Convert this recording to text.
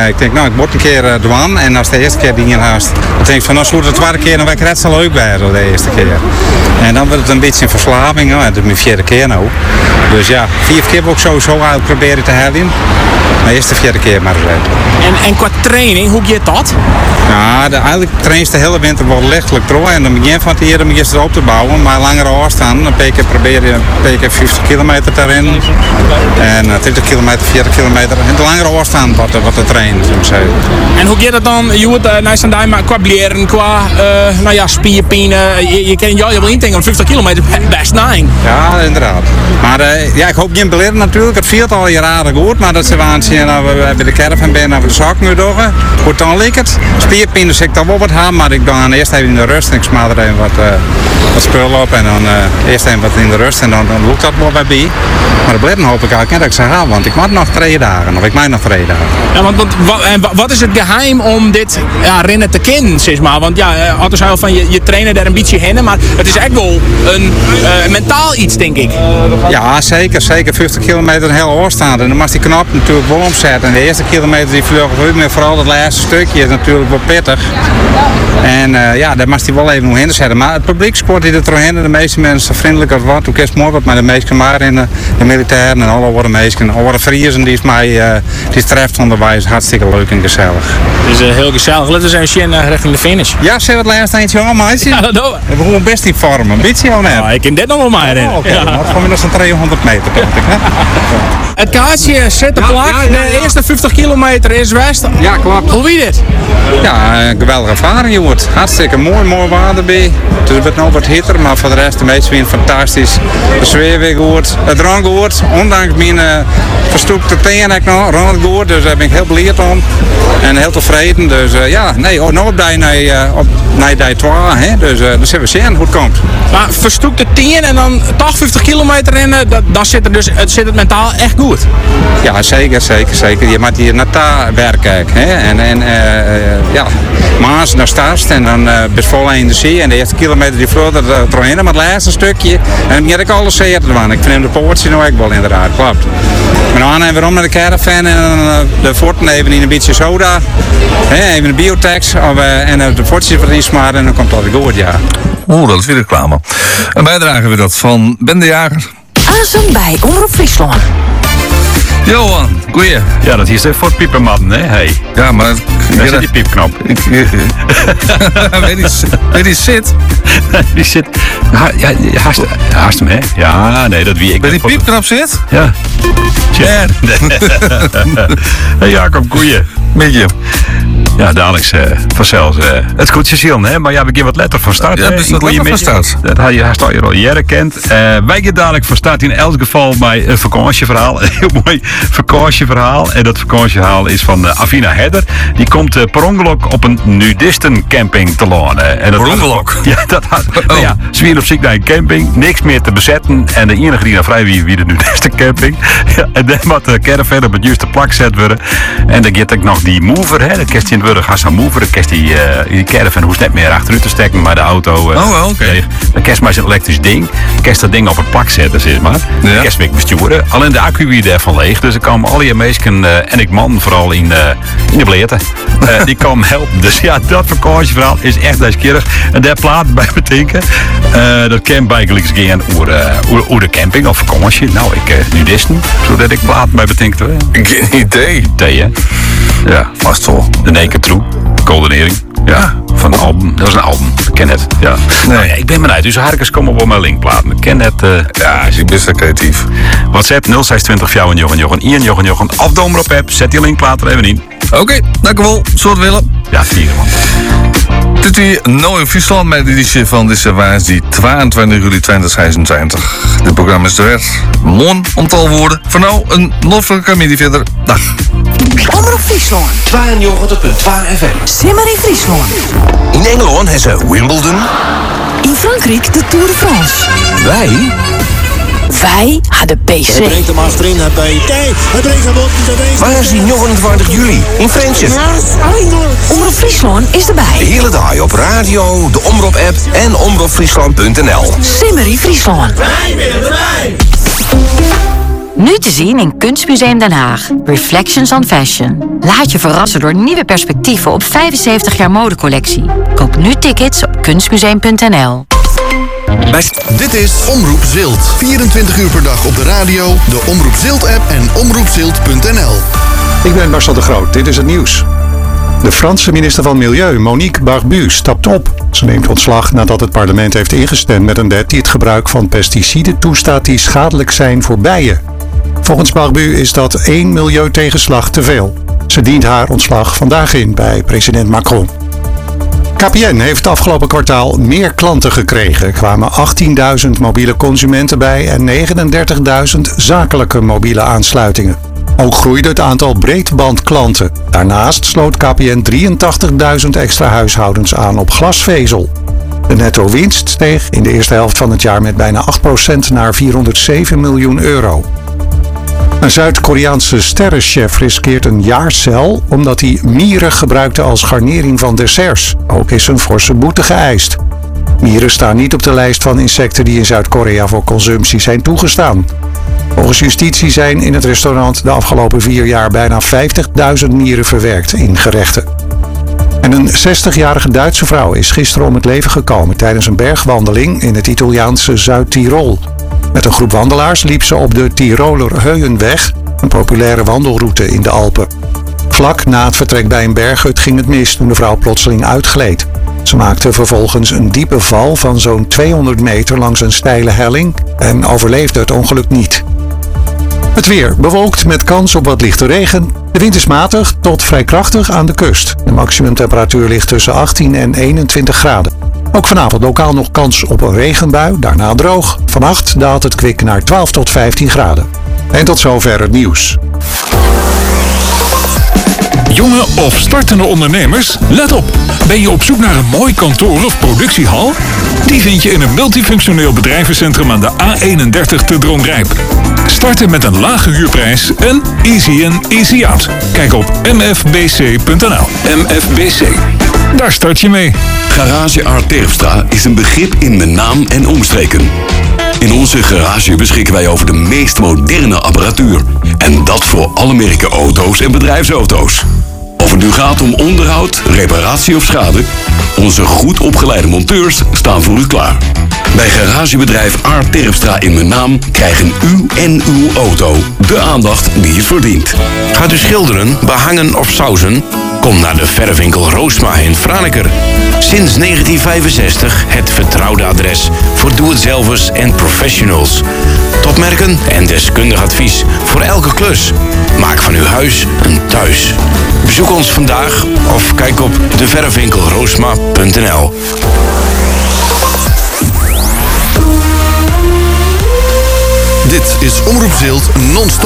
ik denk, nou, ik moet een keer doen. En als de eerste keer die je haast, dan denk ik van, nou, zo de tweede keer, dan ben ik net zo leuk bij de eerste keer. En dan wordt het een beetje een verslaving. Nou, dat is mijn vierde keer nou. Dus ja, 4 keer wil ik sowieso uit proberen te halen. Maar eerst de 4e keer maar eens. En qua training, hoe gaat dat? Ja, eigenlijk traint de hele winter wel lichtelijk door. En dan begin van het jaar om je erop te bouwen. Maar langere afstand, dan probeer je 50 kilometer te rennen. En 20 kilometer, 40 kilometer. En de langere afstand wat te trainen, zou ik zeggen. En hoe gaat het dan? Je wordt maar qua bleren, qua spierpijnen. Je wil indenken om 50 kilometer best nine. Ja, inderdaad. Maar ik hoop niet bleren natuurlijk. Het viel al jaren goed. Maar dat ze waan zien dat we bij de caravan ben en we de zak nu doen. Hoe dan ligt het? Spierpijnen zeg ik dan wel wat hebben. Maar ik dan eerst even in de rust. En ik smaak er even wat spullen op. En dan eerst even wat in de rust. En dan loopt dat wel bij. Maar de bleren hoop ik eigenlijk niet dat ik ze haal. Want ik maak nog 2 dagen. Of ik maak nog 2 dagen. Ja, want wat is het geheim om dit rennen te kennen, zeg maar? Want ja, altijd zei van je trainen daar een beetje heen, maar het is echt wel een mentaal iets, denk ik. Ja, zeker. 50 kilometer een hele afstand. En dan mag die knop natuurlijk wel omzetten. En de eerste kilometer die vluggen we maar vooral het laatste stukje is natuurlijk wel pittig. En daar mag hij wel even nog in zetten. Maar het publiek scoort die er doorheen. De meeste mensen vriendelijk als wat. Toen kerst mooi wat met de meesten maar in de militairen en alle worden meesten. Alle Friesen die is mij die treft onderwijs hartstikke leuk en gezellig. Het is heel gezellig. Laten we eens richting de finish. Ja, zeg het laatste eentje al, meisje. Ja, dat doen we. We begonnen best in vorm. Een beetje al net. Ja, ik ken dit nog wel maar in. Oké, maar het gewoon zo'n 300 meter, denk ik. Hè? Het kaartje zit de plak. De eerste 50 kilometer is West. Ja, klopt. Hoe wie dit? Ja, een geweldige ervaring, je wordt hartstikke mooi water bij. Dus het wordt nog wat hitter, maar voor de rest de meeste weer fantastisch. De sfeer weer goed, het drank goed. Ondanks mijn verstoepte teen heb ik nog rond goed, dus daar ben ik heel blij om. En heel tevreden, dus nog op die 2, hè. Dus dan zullen we zien hoe het komt. Maar verstoekte 10 en dan toch 50 kilometer rennen, dan zit het mentaal echt goed. Ja, zeker. Je moet hier naar daar werken, hè. En maas naar start en dan best vol in de zee. En de eerste kilometer die vloot er doorheen, maar het laatste stukje. En dan heb ik alles zeer te doen. Ik vind de poortje nou ook wel inderdaad, klopt. Maar dan gaan we om naar de caravan en de forten even in een beetje soda. Hè, even een biotex en de fortje verlies maar en dan komt dat goed, ja. Oeh, dat is weer reclame. Een bijdrage weer dat van Ben de Jager. Aanzien bij Omroep Friesland. Johan, goeie. Ja, dat hier is voor het piepermatten, hè? Hey. Ja, maar... Daar zit die piepknop. Weet die zit? Die zit... Haast hem, hè? Ja, nee, dat wie ik... Weet die piepknop zit? Ja. Ja. Hey Jacob, goeie. Beetje. Ja, dadelijk vanzelfs. Het is goed, Cecile, hè? Maar ja, we gaan wat letter van start. Ja, dus goeie van start. Dat had je al jaren kent. Wij gaan dadelijk van start in elk geval bij een vakantieverhaal. Een heel mooi vakantieverhaal. En dat vakantieverhaal is van Avina Hedder. Die komt per ongeluk op een nudistencamping te landen. Per ongeluk? Ja, dat had... Nou ja, zwier op ziek naar een camping. Niks meer te bezetten. En de enige die naar vrij wie de nudistencamping. Ja, en dan moet de caravan op het juiste plak gezet worden. En dan gaat ook nog die mover, hè. Dan kerst je in het burg als een mover. Dan kerst die caravan hoeft net meer achteruit te stekken. Maar de auto... oké. Dan kerst maar zo'n elektrisch ding. Kerst dat ding op het plak zetten, zeg maar. Dan kerst ik besturen. Alleen de accu weer daarvan leeg. Dus er komen al die meisken en ik man vooral in de bleerten. Die komen helpen. Dus ja, dat vakantieverhaal is echt deze keer. En daar plaat bij bedenken. Dat camp eigenlijk gaan over de camping of vakantie. Nou, ik nudisten. Zodat ik plaat bij bedenken. Geen idee. Idee, hè? Ja, vast wel. De Naked True. Goldenering. Ja, van een album. Dat is een album. Ik ken het. Ja. Nee. Nou ja, ik ben benieuwd. Dus harkens komen op mijn linkplaten. Ik ken het. Ja, ik ben best creatief. WhatsApp 0620 Jochen. Of de Omroep app. Zet die linkplaat er even in. Oké, dank u wel. Soort willen. Ja, 4 man. Dit is Nou in Friesland met de editie van deze die 22 juli 2026. Dit programma is de weg. Morgen om tal woorden. Voor nou een loffelijke middag verder. Dag. Omroep Friesland. 92.2 FM. Simmer in Friesland. In Engeland hebben ze Wimbledon. In Frankrijk de Tour de France. Wij hadden PC. Hij brengt hem achterin, hij brengt hem op. Waar is die 29 juli? In Friesland. Omroep Friesland is erbij. De hele dag op radio, de Omroep-app en omroepfriesland.nl. Simmer in Friesland. Wij willen erbij. Nu te zien in Kunstmuseum Den Haag. Reflections on Fashion. Laat je verrassen door nieuwe perspectieven op 75 jaar modecollectie. Koop nu tickets op kunstmuseum.nl. Dit is Omroep Zilt. 24 uur per dag op de radio, de Omroep Zilt-app en omroepzilt.nl. Ik ben Marcel de Groot, dit is het nieuws. De Franse minister van Milieu, Monique Barbu, stapt op. Ze neemt ontslag nadat het parlement heeft ingestemd met een wet die het gebruik van pesticiden toestaat die schadelijk zijn voor bijen. Volgens Barbu is dat 1 milieutegenslag te veel. Ze dient haar ontslag vandaag in bij president Macron. KPN heeft het afgelopen kwartaal meer klanten gekregen. Er kwamen 18.000 mobiele consumenten bij en 39.000 zakelijke mobiele aansluitingen. Ook groeide het aantal breedbandklanten. Daarnaast sloot KPN 83.000 extra huishoudens aan op glasvezel. De netto winst steeg in de eerste helft van het jaar met bijna 8% naar 407 miljoen euro. Een Zuid-Koreaanse sterrenchef riskeert een jaar cel omdat hij mieren gebruikte als garnering van desserts. Ook is een forse boete geëist. Mieren staan niet op de lijst van insecten die in Zuid-Korea voor consumptie zijn toegestaan. Volgens justitie zijn in het restaurant de afgelopen 4 jaar bijna 50.000 mieren verwerkt in gerechten. En een 60-jarige Duitse vrouw is gisteren om het leven gekomen tijdens een bergwandeling in het Italiaanse Zuid-Tirol. Met een groep wandelaars liep ze op de Tiroler Heuenweg, een populaire wandelroute in de Alpen. Vlak na het vertrek bij een berghut ging het mis toen de vrouw plotseling uitgleed. Ze maakte vervolgens een diepe val van zo'n 200 meter langs een steile helling en overleefde het ongeluk niet. Het weer bewolkt met kans op wat lichte regen. De wind is matig tot vrij krachtig aan de kust. De maximumtemperatuur ligt tussen 18 en 21 graden. Ook vanavond lokaal nog kans op een regenbui, daarna droog. Vannacht daalt het kwik naar 12 tot 15 graden. En tot zover het nieuws. Jonge of startende ondernemers, let op! Ben je op zoek naar een mooi kantoor of productiehal? Die vind je in een multifunctioneel bedrijvencentrum aan de A31 te Dronrijp. Starten met een lage huurprijs en easy in, easy out. Kijk op mfbc.nl. MFBC. Daar start je mee. Garage Art Terpstra is een begrip in mijn naam en omstreken. In onze garage beschikken wij over de meest moderne apparatuur. En dat voor alle merken auto's en bedrijfsauto's. Of het nu gaat om onderhoud, reparatie of schade, onze goed opgeleide monteurs staan voor u klaar. Bij garagebedrijf Art Terpstra in mijn naam krijgen u en uw auto de aandacht die het verdient. Gaat u schilderen, behangen of sausen? Kom naar de verfwinkel Roosma in Franeker. Sinds 1965 het vertrouwde adres voor doe-het-zelvers en professionals. Topmerken en deskundig advies voor elke klus. Maak van uw huis een thuis. Bezoek ons vandaag of kijk op deverfwinkelroosma.nl. Dit is Omroep Zilt non-stop.